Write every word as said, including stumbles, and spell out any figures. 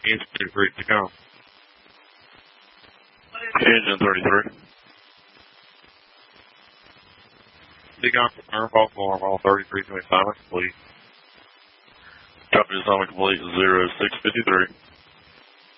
Engine three to come. Engine thirty-three. Decom, confirm, false alarm, all thirty-three to assignment complete. Copy, assignment complete, zero six fifty-three.